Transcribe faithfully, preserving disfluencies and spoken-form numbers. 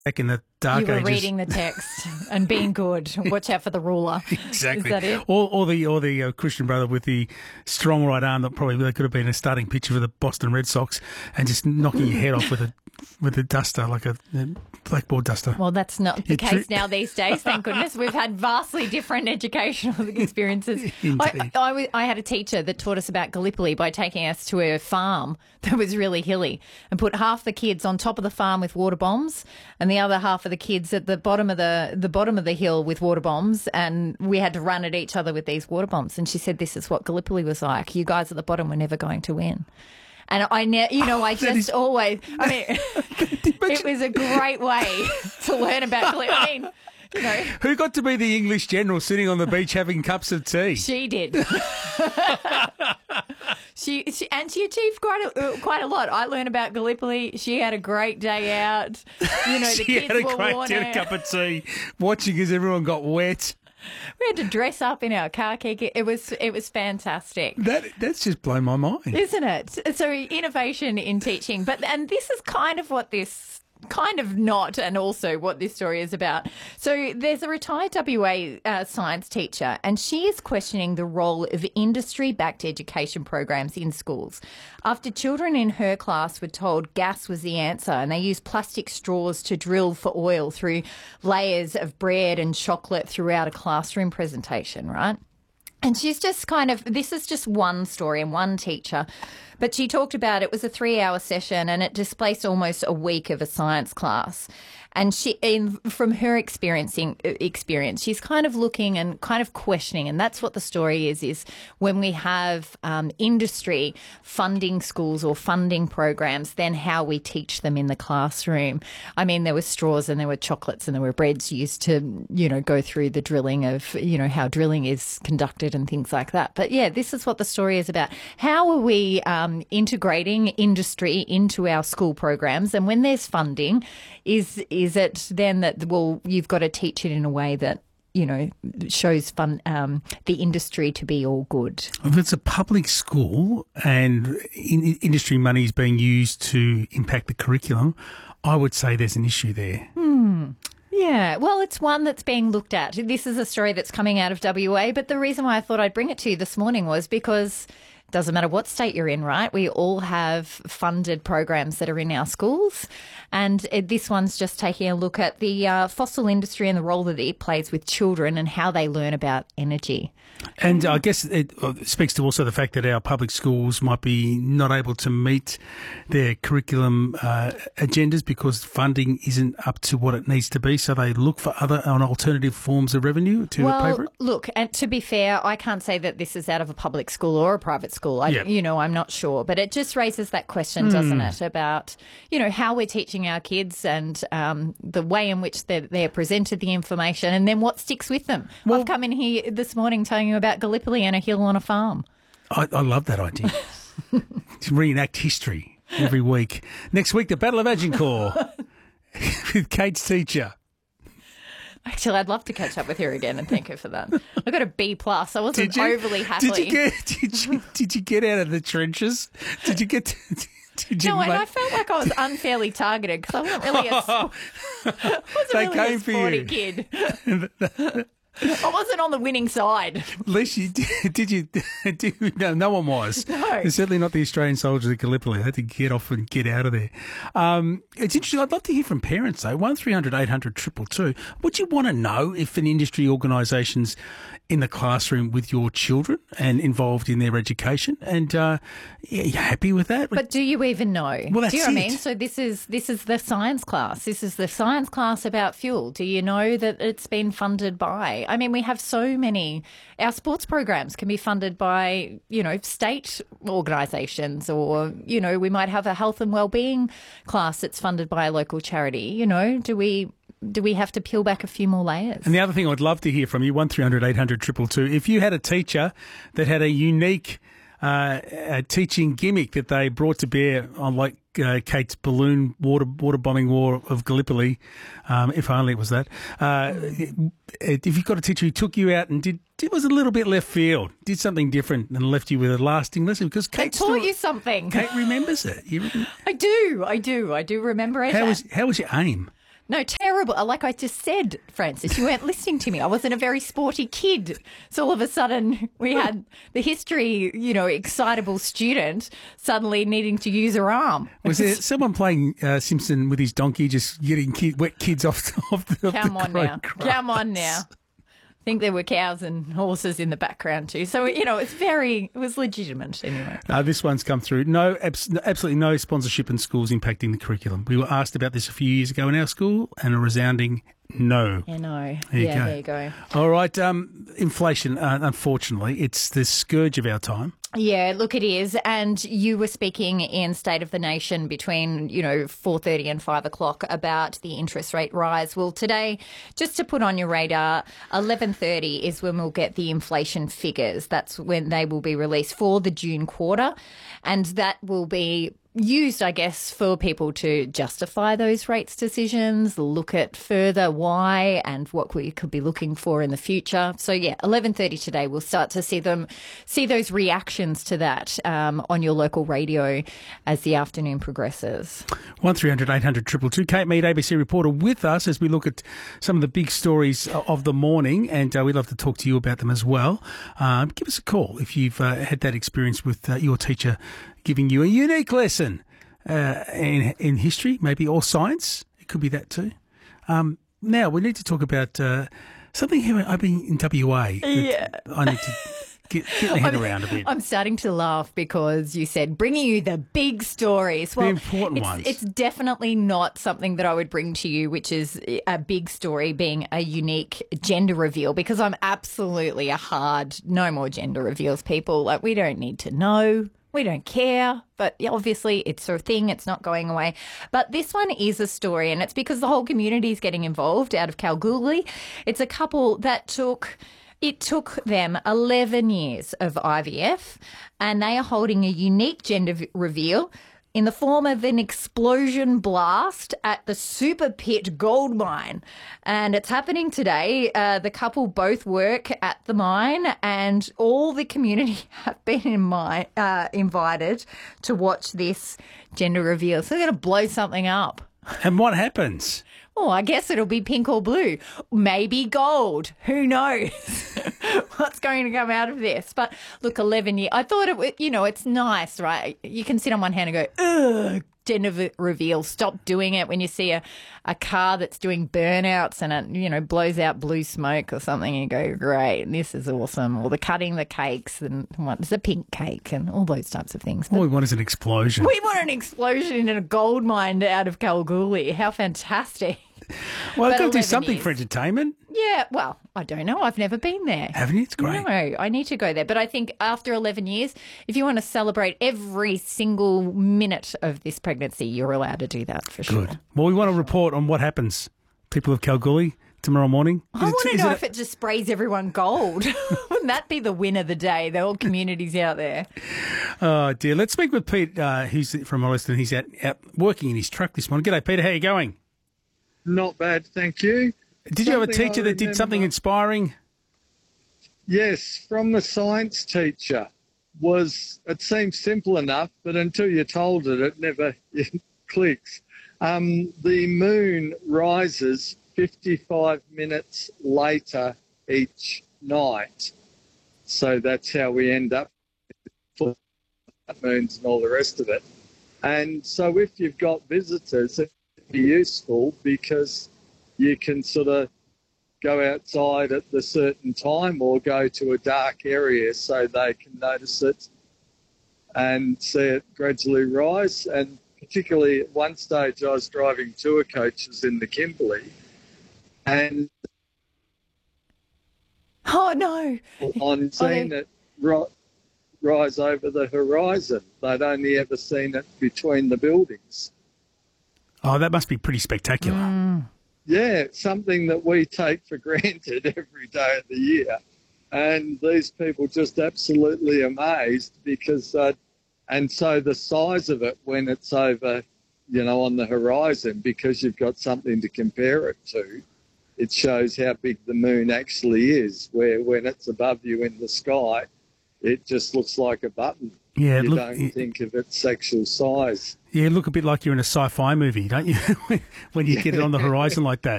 back in the dark You were ages. reading the text and being good. Watch out for the ruler. Exactly. Is that it? Or, or the or the uh, Christian brother with the strong right arm that probably could have been a starting pitcher for the Boston Red Sox, and just knocking your head off with a with a duster, like a, a blackboard duster. Well, that's not the Yeah, case true. now these days, thank goodness. We've had vastly different educational experiences. I, Indeed. I, I, I had a teacher that taught us about Gallipoli by taking us to a farm that was really hilly and put half the kids on top of the farm with water bombs and the other half of the kids at the bottom of the, the bottom of the hill with water bombs, and we had to run at each other with these water bombs. And she said, this is what Gallipoli was like. You guys at the bottom were never going to win. And I, ne- you know, I just is- always, I mean, it was a great way to learn about Gallipoli. I mean, you know, Who got to be the English general sitting on the beach having cups of tea? she did. she, she and she achieved quite a, uh, quite a lot. I learned about Gallipoli. She had a great day out. You know, the She kids had a were great worn dinner out. cup of tea, watching as everyone got wet. We had to dress up in our car kiki. It was it was fantastic. That that's just blown my mind. Isn't it? So innovation in teaching. But and this is kind of what this kind of not and also what this story is about. So there's a retired W A uh, science teacher, and she is questioning the role of industry-backed education programs in schools after children in her class were told gas was the answer, and they used plastic straws to drill for oil through layers of bread and chocolate throughout a classroom presentation, right? And she's just kind of, this is just one story and one teacher, but she talked about it was a three-hour session and it displaced almost a week of a science class. And she, in, from her experiencing experience, she's kind of looking and kind of questioning, and that's what the story is, is when we have um, industry funding schools or funding programs, then how we teach them in the classroom. I mean, there were straws and there were chocolates and there were breads used to, you know, go through the drilling of, you know, how drilling is conducted and things like that. But yeah, this is what the story is about. How are we um, integrating industry into our school programs? And when there's funding, is is it then that, well, you've got to teach it in a way that, you know, shows fun, um, the industry to be all good? If it's a public school and in, industry money is being used to impact the curriculum, I would say there's an issue there. Yeah, well, it's one that's being looked at. This is a story that's coming out of W A, but the reason why I thought I'd bring it to you this morning was because it doesn't matter what state you're in, right? We all have funded programs that are in our schools, and it, this one's just taking a look at the uh, fossil industry and the role that it plays with children and how they learn about energy. And I guess it uh, speaks to also the fact that our public schools might be not able to meet their curriculum uh, agendas because funding isn't up to what it needs to be, so they look for other and alternative forms of revenue to pay Well, for it. look, and to be fair, I can't say that this is out of a public school or a private school. I, Yeah. You know, I'm not sure. But it just raises that question, doesn't it, about, you know, how we're teaching our kids and um, the way in which they're, they're presented the information and then what sticks with them. I've come in here this morning telling you about Gallipoli and a hill on a farm. I, I love that idea. To reenact history every week. Next week, the Battle of Agincourt with Kate's teacher. Actually, I'd love to catch up with her again and thank her for that. I got a B plus. I wasn't Did you? overly happy. Did you get? Did you? Did you get out of the trenches? Did you get? To, did you no, and make- I felt like I was unfairly targeted because I wasn't really a, I wasn't They really came a for sporty you. kid. I wasn't on the winning side. At least you did. Did you? Did you no, no one was. No. Certainly not the Australian soldiers at Gallipoli. They had to get off and get out of there. Um, it's interesting. I'd love to hear from parents though. One three hundred eight hundred triple two. Would you want to know if an industry organisation's in the classroom with your children and involved in their education? And uh, yeah, you happy with that? But do you even know? Well, that's do you know what I it. mean? So this is this is the science class. This is the science class about fuel. Do you know that it's been funded by? I mean, we have so many. Our sports programs can be funded by, you know, state organisations, or, you know, we might have a health and wellbeing class that's funded by a local charity. You know, do we do we have to peel back a few more layers? And the other thing I'd love to hear from you, one three hundred eight hundred two two two, if you had a teacher that had a unique uh, a teaching gimmick that they brought to bear on, like uh, Kate's balloon water water bombing war of Gallipoli, um, if only it was that. Uh, if you've got a teacher who took you out and did, it was a little bit left field, did something different and left you with a lasting lesson, because I Kate taught still, you something. Kate remembers it. You, I do. I do. I do remember it. how was how was your aim? No, terrible. Like I just said, Francis, you weren't listening to me. I wasn't a very sporty kid. So all of a sudden we had the history, you know, excitable student suddenly needing to use her arm. Was there someone playing uh, Simpson with his donkey, just getting kid, wet kids off, off the off Come the on great now. grass? Come on now. I think there were cows and horses in the background too. So, you know, it's very, it was legitimate anyway. Uh, this one's come through. No, abs- absolutely no sponsorship in schools impacting the curriculum. We were asked about this a few years ago in our school, and a resounding no. You know. There you yeah, go. there you go. All right. Um, inflation, uh, unfortunately, it's the scourge of our time. Yeah, look, it is. And you were speaking in State of the Nation between, you know, four thirty and five o'clock about the interest rate rise. Well, today, just to put on your radar, eleven thirty is when we'll get the inflation figures. That's when they will be released for the June quarter. And that will be used, I guess, for people to justify those rates decisions, look at further why and what we could be looking for in the future. So, yeah, eleven thirty today, we'll start to see them, see those reactions to that um, on your local radio as the afternoon progresses. one three hundred eight hundred two two two. Kate Mead, A B C reporter, with us as we look at some of the big stories of the morning, and uh, we'd love to talk to you about them as well. Um, give us a call if you've uh, had that experience with uh, your teacher giving you a unique lesson uh, in, in history, maybe, or science. It could be that too. Um, now, we need to talk about uh, something here. I've been in W A. Yeah. I need to get, get my head I'm, around a bit. I'm starting to laugh because you said bringing you the big stories. Well, the important it's, ones. It's definitely not something that I would bring to you, which is a big story being a unique gender reveal, because I'm absolutely a hard no more gender reveals people. Like, we don't need to know. We don't care, but obviously it's a thing. It's not going away. But this one is a story, and it's because the whole community is getting involved out of Kalgoorlie. It's a couple that took... It took them eleven years of I V F, and they are holding a unique gender v- reveal in the form of an explosion blast at the Super Pit gold mine. And it's happening today. Uh, the couple both work at the mine, and all the community have been in my, uh, invited to watch this gender reveal. So they're going to blow something up. And what happens? Oh, I guess it'll be pink or blue. Maybe gold. Who knows what's going to come out of this? But look, eleven years. I thought it was, you know, it's nice, right? You can sit on one hand and go, ugh, gender v- reveal. Stop doing it when you see a, a car that's doing burnouts and it, you know, blows out blue smoke or something. And you go, great, this is awesome. Or the cutting the cakes and what's the pink cake and all those types of things. But All we want is an explosion. we want an explosion in a gold mine out of Kalgoorlie. How fantastic. Well, But I've got to do eleven something years. for entertainment. Yeah, well, I don't know. I've never been there. Haven't you? It's great. No, I need to go there. But I think after eleven years, if you want to celebrate every single minute of this pregnancy, you're allowed to do that for sure. Good. Well, we want to report on what happens, people of Kalgoorlie, tomorrow morning. I Is want it- to is know it- if it just sprays everyone gold. Wouldn't that be the win of the day? The whole community's out there. Oh, dear. Let's speak with Pete, uh, who's from Olliston. He's out, out working in his truck this morning. G'day, Peter. How are you going? Not bad, thank you. Did you have a Something I teacher that did something remember- inspiring? Yes, from the science teacher. Was it seems simple enough, but until you're told it, it never clicks. Um, the moon rises fifty-five minutes later each night. So that's how we end up with moons and all the rest of it. And so if you've got visitors, it'd be useful because you can sort of go outside at the certain time or go to a dark area so they can notice it and see it gradually rise. And particularly at one stage I was driving tour coaches in the Kimberley and Oh, no. on seeing it ri- rise over the horizon. They'd only ever seen it between the buildings. Oh, that must be pretty spectacular. Mm. Yeah, it's something that we take for granted every day of the year. And these people just absolutely amazed because, uh, and so the size of it when it's over, you know, on the horizon, because you've got something to compare it to, it shows how big the moon actually is, where when it's above you in the sky, it just looks like a button. Yeah, it you look- don't it- think of its actual size. Yeah, you look a bit like you're in a sci-fi movie, don't you? When you get it on the horizon like that.